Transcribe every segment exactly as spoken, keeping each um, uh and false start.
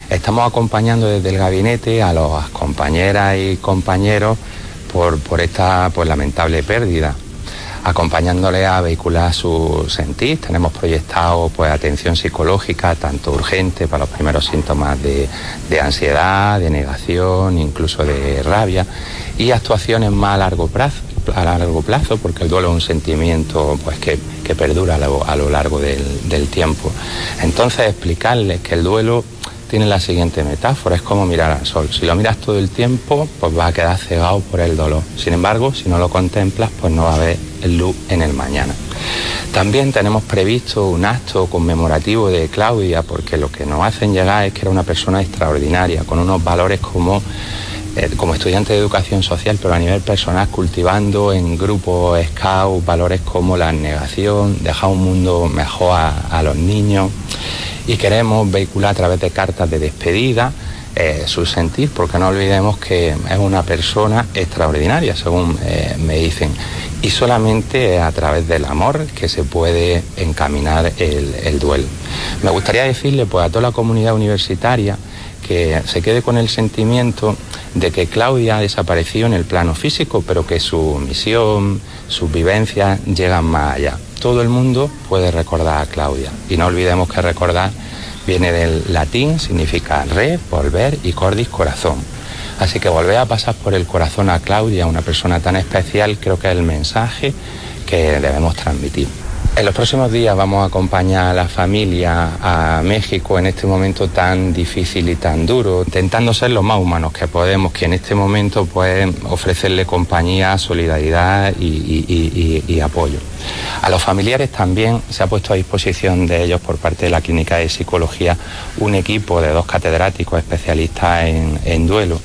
Estamos acompañando desde el gabinete a las compañeras y compañeros por, por esta pues, lamentable pérdida, acompañándole a vehicular su sentir. Tenemos proyectado pues, atención psicológica, tanto urgente para los primeros síntomas de, de ansiedad, de negación, incluso de rabia, y actuaciones más a largo plazo, a largo plazo porque el duelo es un sentimiento pues, que, que perdura a lo, a lo largo del, del tiempo. Entonces, explicarles que el duelo tiene la siguiente metáfora: es como mirar al sol. Si lo miras todo el tiempo, pues vas a quedar cegado por el dolor. Sin embargo, si no lo contemplas, pues no va a haber luz en el mañana. También tenemos previsto un acto conmemorativo de Claudia, porque lo que nos hacen llegar es que era una persona extraordinaria, con unos valores como, eh, como estudiante de educación social, pero a nivel personal, cultivando en grupos scout valores como la abnegación, dejar un mundo mejor a, a los niños. Y queremos vehicular a través de cartas de despedida eh, su sentir, porque no olvidemos que es una persona extraordinaria, según eh, me dicen, y solamente es a través del amor que se puede encaminar el, el duelo. Me gustaría decirle pues, a toda la comunidad universitaria que se quede con el sentimiento de que Claudia ha desaparecido en el plano físico, pero que su misión, sus vivencias llegan más allá. Todo el mundo puede recordar a Claudia, y no olvidemos que recordar viene del latín, significa re, volver, y cordis, corazón. Así que volver a pasar por el corazón a Claudia, una persona tan especial, creo que es el mensaje que debemos transmitir. En los próximos días vamos a acompañar a la familia a México en este momento tan difícil y tan duro, intentando ser lo más humanos que podemos, que en este momento pues ofrecerle compañía, solidaridad y, y, y, y apoyo. A los familiares también se ha puesto a disposición de ellos por parte de la Clínica de Psicología un equipo de dos catedráticos especialistas en, en duelo.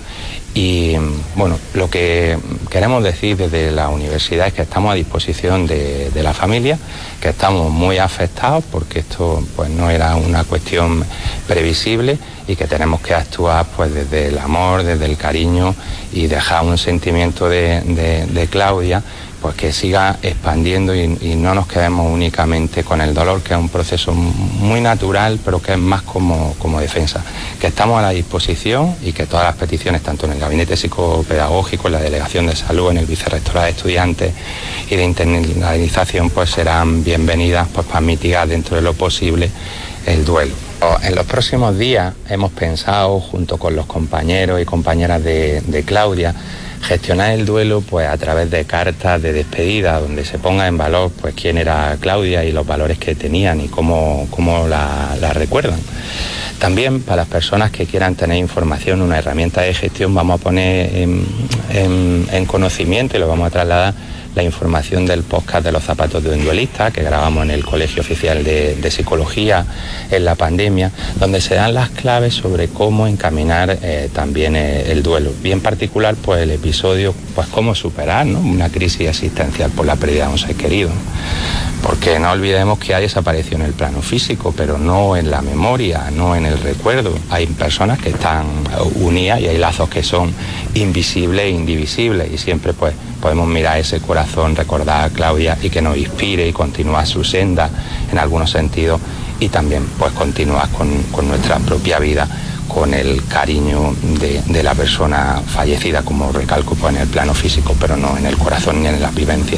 Y bueno, lo que queremos decir desde la universidad es que estamos a disposición de, de la familia, que estamos muy afectados porque esto pues no era una cuestión previsible y que tenemos que actuar pues desde el amor, desde el cariño y dejar un sentimiento de, de, de Claudia pues que siga expandiendo y, y no nos quedemos únicamente con el dolor, que es un proceso muy natural, pero que es más como, como defensa. Que estamos a la disposición y que todas las peticiones, tanto en el Gabinete Psicopedagógico, en la Delegación de Salud, en el Vicerrectorado de Estudiantes y de internalización, pues serán bienvenidas pues, para mitigar dentro de lo posible el duelo. En los próximos días hemos pensado, junto con los compañeros y compañeras de, de Claudia, gestionar el duelo pues a través de cartas de despedida donde se ponga en valor pues quién era Claudia y los valores que tenían y cómo, cómo la, la recuerdan. También para las personas que quieran tener información, una herramienta de gestión, vamos a poner en, en, en conocimiento y lo vamos a trasladar la información del podcast de los zapatos de un duelista que grabamos en el Colegio Oficial de, de Psicología en la pandemia, donde se dan las claves sobre cómo encaminar eh, también eh, el duelo. Y en particular pues el episodio, pues cómo superar, ¿no?, una crisis existencial por la pérdida de un ser querido. Porque no olvidemos que hay desaparecido en el plano físico, pero no en la memoria, no en el recuerdo. Hay personas que están unidas y hay lazos que son invisibles e indivisibles y siempre pues podemos mirar ese corazón, recordar a Claudia y que nos inspire y continuar su senda en algunos sentidos y también pues continuar con, con nuestra propia vida con el cariño de, de la persona fallecida, como recalco, pues en el plano físico, pero no en el corazón ni en la vivencia.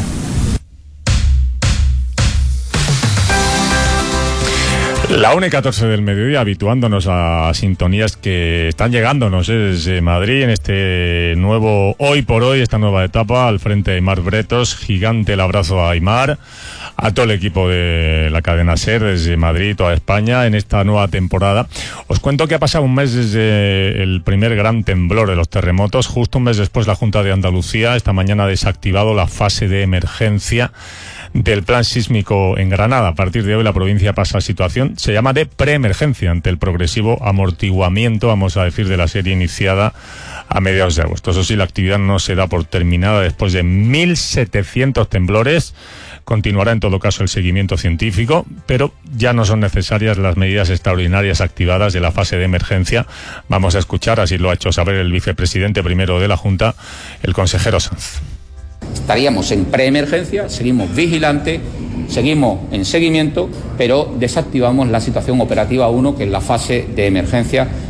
La una y catorce del mediodía, habituándonos a sintonías que están llegándonos desde Madrid en este nuevo Hoy por Hoy, esta nueva etapa al frente de Aimar Bretos. Gigante el abrazo a Aimar, a todo el equipo de la cadena SER desde Madrid, toda España, en esta nueva temporada. Os cuento que ha pasado un mes desde el primer gran temblor de los terremotos. Justo un mes después, la Junta de Andalucía esta mañana ha desactivado la fase de emergencia del plan sísmico en Granada. A partir de hoy la provincia pasa a situación, se llama de preemergencia, ante el progresivo amortiguamiento, vamos a decir, de la serie iniciada a mediados de agosto. Eso sí, la actividad no se da por terminada después de mil setecientos temblores. Continuará en todo caso el seguimiento científico, pero ya no son necesarias las medidas extraordinarias activadas de la fase de emergencia. Vamos a escuchar, así lo ha hecho saber el vicepresidente primero de la Junta, el consejero Sanz. Estaríamos en preemergencia, seguimos vigilantes, seguimos en seguimiento, pero desactivamos la situación operativa uno, que es la fase de emergencia